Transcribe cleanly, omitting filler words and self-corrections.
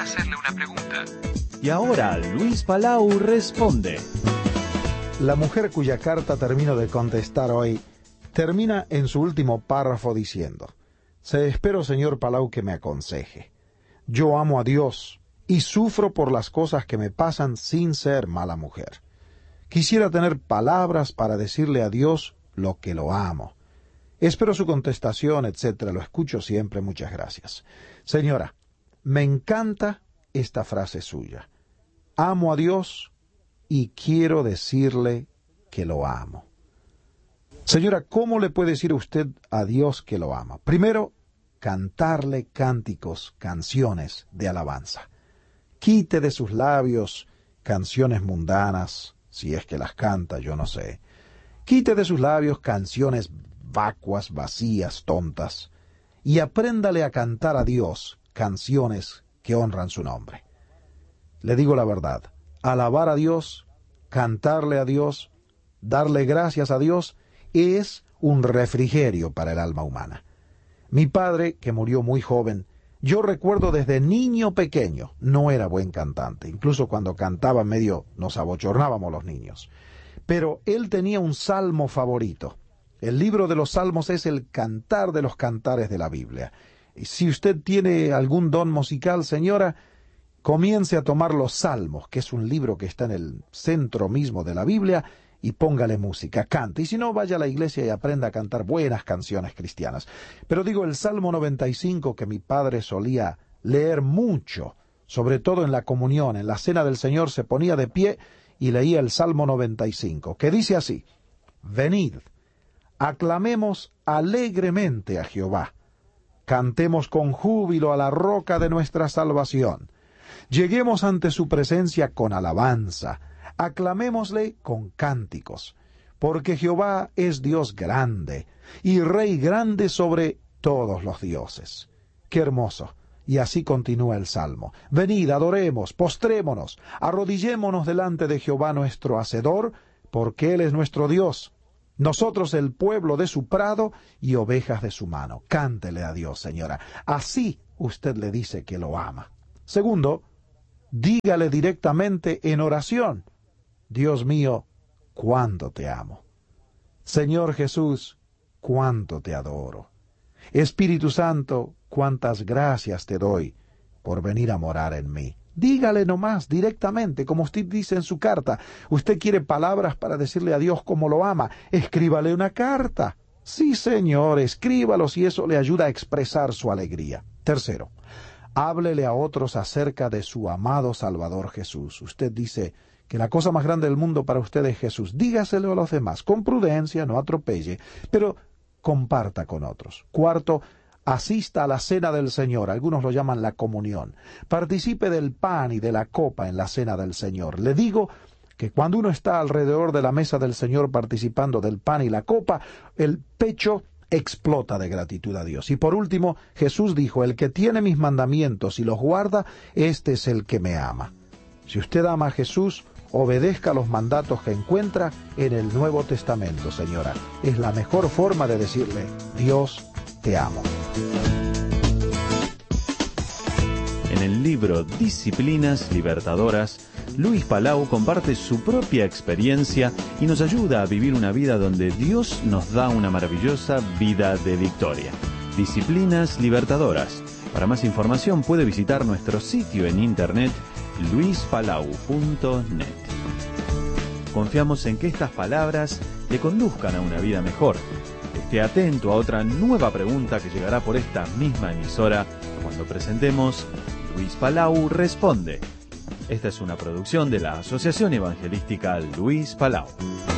hacerle una pregunta. Y ahora Luis Palau responde. La mujer cuya carta termino de contestar hoy termina en su último párrafo diciendo: espero, señor Palau, que me aconseje. Yo amo a Dios y sufro por las cosas que me pasan sin ser mala mujer. Quisiera tener palabras para decirle a Dios lo que lo amo. Espero su contestación, etcétera. Lo escucho siempre. Muchas gracias. Señora, me encanta esta frase suya. Amo a Dios y quiero decirle que lo amo. Señora, ¿cómo le puede decir usted a Dios que lo ama? Primero, cantarle cánticos, canciones de alabanza. Quite de sus labios canciones mundanas, si es que las canta, yo no sé. Quite de sus labios canciones vacuas, vacías, tontas, y apréndale a cantar a Dios canciones que honran su nombre. Le digo la verdad, alabar a Dios, cantarle a Dios, darle gracias a Dios, es un refrigerio para el alma humana. Mi padre, que murió muy joven, yo recuerdo desde niño pequeño, no era buen cantante, incluso cuando cantaba medio nos abochornábamos los niños. Pero él tenía un salmo favorito. El libro de los salmos es el cantar de los cantares de la Biblia. Y si usted tiene algún don musical, señora, comience a tomar los salmos, que es un libro que está en el centro mismo de la Biblia, y póngale música, cante. Y si no, vaya a la iglesia y aprenda a cantar buenas canciones cristianas. Pero digo, el Salmo 95, que mi padre solía leer mucho, sobre todo en la comunión, en la cena del Señor, se ponía de pie y leía el Salmo 95, que dice así: Venid, aclamemos alegremente a Jehová, cantemos con júbilo a la roca de nuestra salvación, lleguemos ante su presencia con alabanza, aclamémosle con cánticos, porque Jehová es Dios grande, y Rey grande sobre todos los dioses. ¡Qué hermoso! Y así continúa el Salmo. Venid, adoremos, postrémonos, arrodillémonos delante de Jehová nuestro Hacedor, porque Él es nuestro Dios, nosotros el pueblo de su prado y ovejas de su mano. Cántele a Dios, señora. Así usted le dice que lo ama. Segundo, dígale directamente en oración: Dios mío, cuánto te amo. Señor Jesús, cuánto te adoro. Espíritu Santo, cuántas gracias te doy por venir a morar en mí. Dígale nomás directamente, como usted dice en su carta. Usted quiere palabras para decirle a Dios cómo lo ama. Escríbale una carta. Sí, señor, escríbalo si eso le ayuda a expresar su alegría. Tercero, háblele a otros acerca de su amado Salvador Jesús. Usted dice que la cosa más grande del mundo para usted es Jesús. Dígaselo a los demás, con prudencia, no atropelle, pero comparta con otros. Cuarto, asista a la cena del Señor, algunos lo llaman la comunión. Participe del pan y de la copa en la cena del Señor. Le digo que cuando uno está alrededor de la mesa del Señor participando del pan y la copa, el pecho explota de gratitud a Dios. Y por último, Jesús dijo: el que tiene mis mandamientos y los guarda, este es el que me ama. Si usted ama a Jesús, obedezca los mandatos que encuentra en el Nuevo Testamento, señora. Es la mejor forma de decirle: Dios, te amo. En el libro Disciplinas Libertadoras, Luis Palau comparte su propia experiencia y nos ayuda a vivir una vida donde Dios nos da una maravillosa vida de victoria. Disciplinas Libertadoras. Para más información puede visitar nuestro sitio en internet luispalau.net. Confiamos en que estas palabras le conduzcan a una vida mejor. Esté atento a otra nueva pregunta que llegará por esta misma emisora cuando presentemos Luis Palau Responde. Esta es una producción de la Asociación Evangelística Luis Palau.